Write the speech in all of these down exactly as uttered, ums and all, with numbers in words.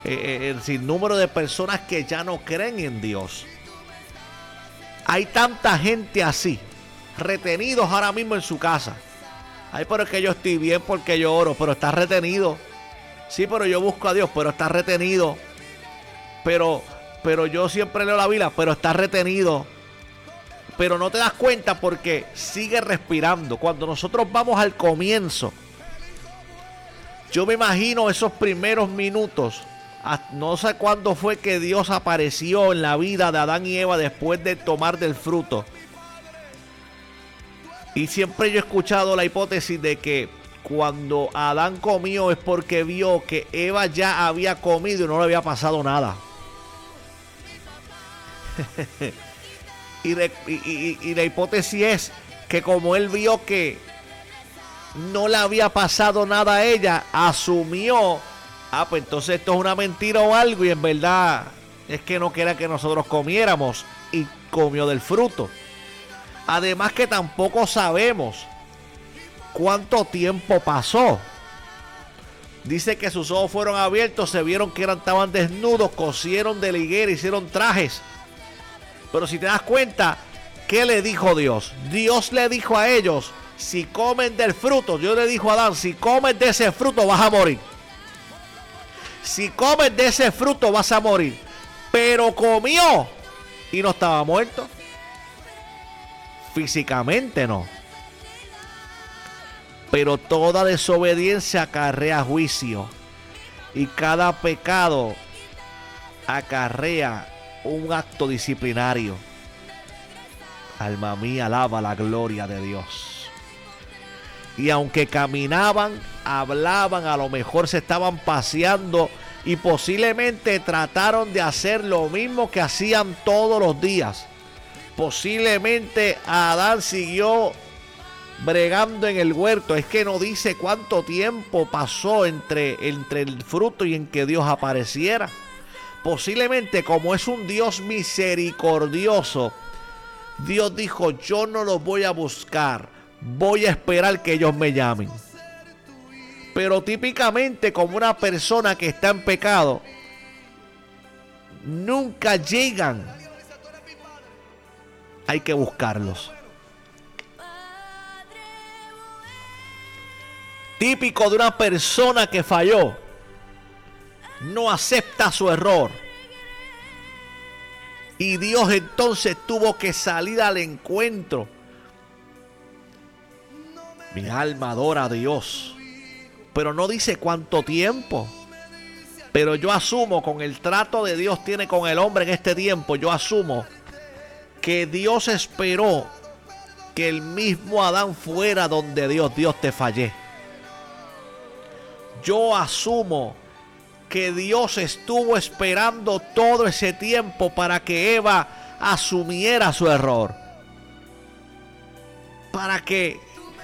eh, el sinnúmero de personas que ya no creen en Dios. Hay tanta gente así, retenidos ahora mismo en su casa. Ay, pero es que yo estoy bien porque yo oro, pero está retenido. Sí, pero yo busco a Dios, pero está retenido. Pero, pero yo siempre leo la Biblia, pero está retenido. Pero no te das cuenta porque sigue respirando. Cuando nosotros vamos al comienzo, yo me imagino esos primeros minutos. No sé cuándo fue que Dios apareció en la vida de Adán y Eva después de tomar del fruto. Y siempre yo he escuchado la hipótesis de que cuando Adán comió es porque vio que Eva ya había comido y no le había pasado nada. y, de, y, y, y la hipótesis es que como él vio que no le había pasado nada a ella, asumió, ah, pues entonces esto es una mentira o algo, y en verdad es que no quería que nosotros comiéramos, y comió del fruto. Además que tampoco sabemos cuánto tiempo pasó. Dice que sus ojos fueron abiertos, se vieron que eran, estaban desnudos, cosieron de la higuera, hicieron trajes. Pero si te das cuenta, ¿qué le dijo Dios? Dios le dijo a ellos, si comen del fruto, Dios le dijo a Adán, si comes de ese fruto vas a morir. Si comes de ese fruto vas a morir. Pero comió y no estaba muerto. Físicamente no. Pero toda desobediencia acarrea juicio. Y cada pecado acarrea un acto disciplinario. Alma mía, alaba la gloria de Dios. Y aunque caminaban, hablaban, a lo mejor se estaban paseando y posiblemente trataron de hacer lo mismo que hacían todos los días. Posiblemente Adán siguió bregando en el huerto. Es que no dice cuánto tiempo pasó entre, entre el fruto y en que Dios apareciera. Posiblemente, como es un Dios misericordioso, Dios dijo, yo no los voy a buscar, voy a esperar que ellos me llamen. Pero típicamente, como una persona que está en pecado, nunca llegan. Hay que buscarlos. Típico de una persona que falló, no acepta su error. Y Dios entonces tuvo que salir al encuentro. Mi alma adora a Dios, pero no dice cuánto tiempo. Pero yo asumo, con el trato de Dios tiene con el hombre en este tiempo, yo asumo que Dios esperó que el mismo Adán fuera donde Dios, Dios te fallé. Yo asumo que Dios estuvo esperando todo ese tiempo para que Eva asumiera su error. Para que,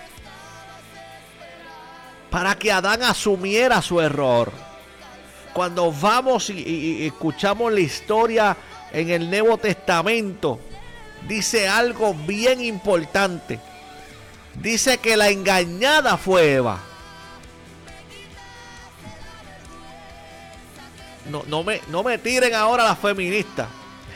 para que Adán asumiera su error. Cuando vamos y, y, y escuchamos la historia en el Nuevo Testamento, dice algo bien importante. Dice que la engañada fue Eva. No, no, me, no me tiren ahora las feministas.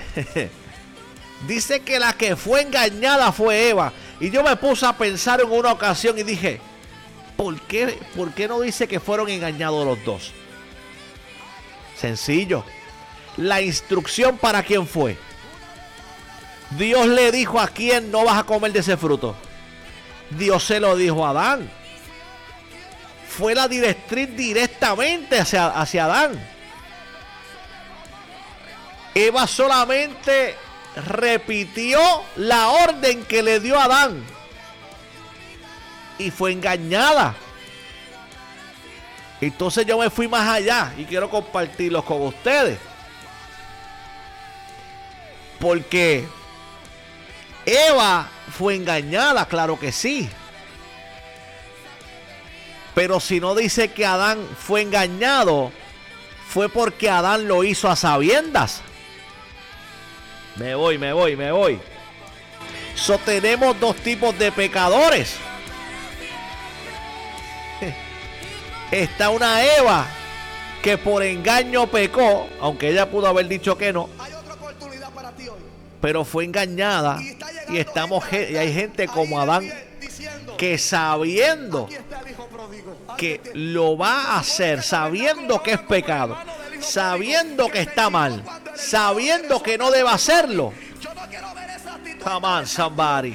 Dice que la que fue engañada fue Eva. Y yo me puse a pensar en una ocasión y dije, ¿por qué, por qué no dice que fueron engañados los dos? Sencillo. La instrucción, ¿para quién fue? Dios le dijo a quién no vas a comer de ese fruto. Dios se lo dijo a Adán. Fue la directriz directamente hacia, hacia Adán. Eva solamente repitió la orden que le dio a Adán. Y fue engañada. Entonces yo me fui más allá y quiero compartirlos con ustedes. Porque Eva fue engañada, claro que sí. Pero si no dice que Adán fue engañado, fue porque Adán lo hizo a sabiendas. Me voy, me voy, me voy. So, tenemos dos tipos de pecadores. Está una Eva que por engaño pecó, aunque ella pudo haber dicho que no, pero fue engañada. Y estamos y hay gente como Adán que sabiendo que lo va a hacer, sabiendo que es pecado, sabiendo que está mal, sabiendo que no debe hacerlo. Come on, somebody.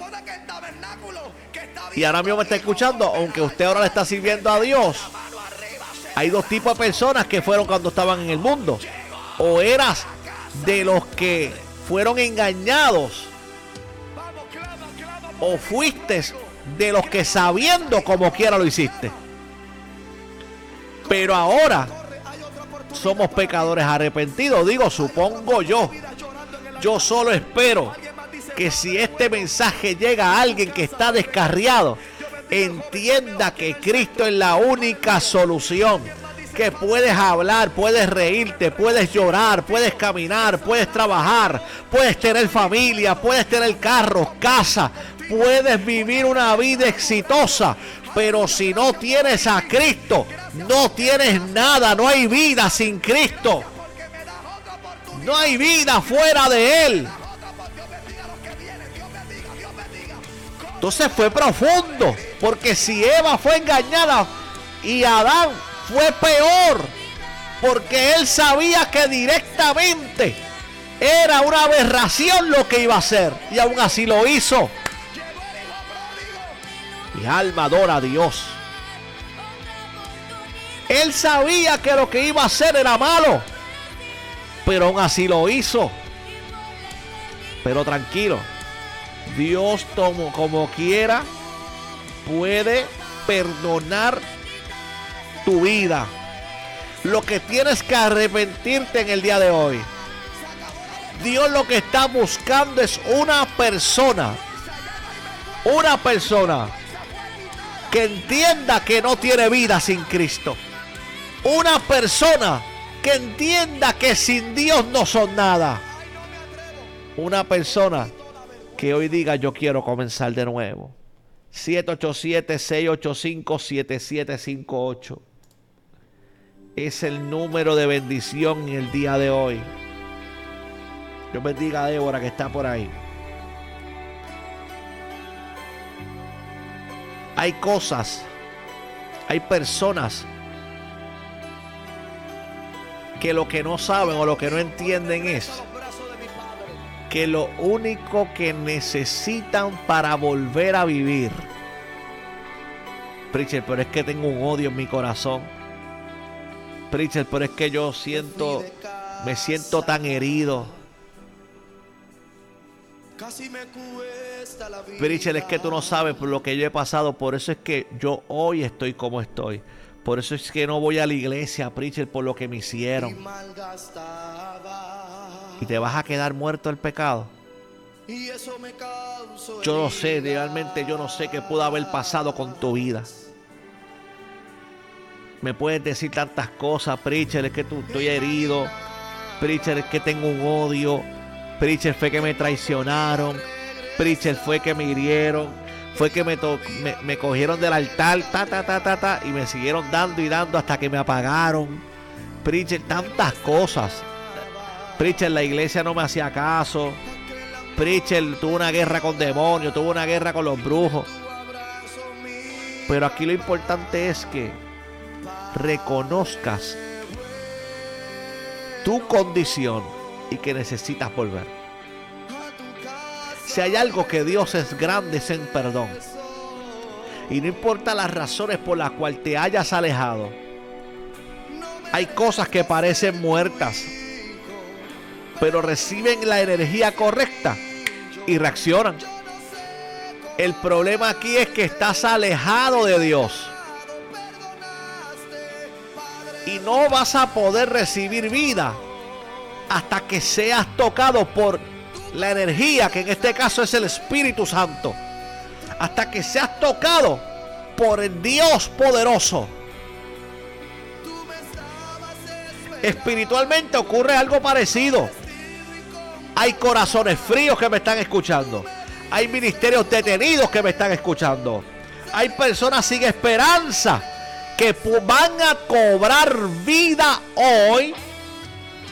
Y ahora mismo me está escuchando, aunque usted ahora le está sirviendo a Dios. Hay dos tipos de personas que fueron cuando estaban en el mundo. O eras de los que fueron engañados, o fuiste de los que sabiendo como quiera lo hiciste. Pero ahora somos pecadores arrepentidos. Digo, supongo yo. Yo solo espero que si este mensaje llega a alguien que está descarriado, entienda que Cristo es la única solución. Que puedes hablar, puedes reírte, puedes llorar, puedes caminar, puedes trabajar, puedes tener familia, puedes tener carros, casa, puedes vivir una vida exitosa. Pero si no tienes a Cristo, no tienes nada. No hay vida sin Cristo. No hay vida fuera de Él. Entonces fue profundo, porque si Eva fue engañada y Adán fue peor, porque él sabía que directamente era una aberración lo que iba a hacer, y aún así lo hizo. Mi alma adora a Dios. Él sabía que lo que iba a hacer era malo, pero aún así lo hizo. Pero tranquilo, Dios como, como quiera puede perdonar tu vida. Lo que tienes que arrepentirte en el día de hoy. Dios lo que está buscando es una persona, una persona que entienda que no tiene vida sin Cristo. Una persona que entienda que sin Dios no son nada. Una persona que hoy diga: yo quiero comenzar de nuevo. siete ocho siete, seis ocho cinco, siete siete cinco ocho es el número de bendición en el día de hoy. Dios bendiga a Débora que está por ahí. Hay cosas, hay personas que lo que no saben o lo que no entienden es que lo único que necesitan para volver a vivir, Preacher, pero es que tengo un odio en mi corazón. Preacher, pero es que yo siento, me siento tan herido. Preacher, es que tú no sabes por lo que yo he pasado. Por eso es que yo hoy estoy como estoy. Por eso es que no voy a la iglesia, Preacher, por lo que me hicieron. Y te vas a quedar muerto el pecado. Yo no sé, realmente yo no sé qué pudo haber pasado con tu vida. Me puedes decir tantas cosas, Preacher, es que tú, estoy herido. Preacher, es que tengo un odio. Preacher, fue que me traicionaron. Preacher, fue que me hirieron. Fue que me, to me, me cogieron del altar, ta, ta, ta, ta, ta, y me siguieron dando y dando hasta que me apagaron. Preacher, tantas cosas. Preacher, la iglesia no me hacía caso. Preacher, tuvo una guerra con demonios, tuvo una guerra con los brujos. Pero aquí lo importante es que reconozcas tu condición y que necesitas volver. Si hay algo que Dios es grande, es en perdón. Y no importa las razones por las cuales te hayas alejado. Hay cosas que parecen muertas, pero reciben la energía correcta y reaccionan. El problema aquí es que estás alejado de Dios. Y no vas a poder recibir vida hasta que seas tocado por la energía, que en este caso es el Espíritu Santo. Hasta que seas tocado por el Dios poderoso. Espiritualmente ocurre algo parecido. Hay corazones fríos que me están escuchando. Hay ministerios detenidos que me están escuchando. Hay personas sin esperanza que van a cobrar vida hoy